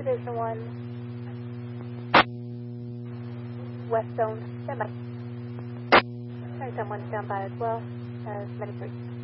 Division 1, West Zone, stand by. Sorry, someone stand by as well as Medic 3.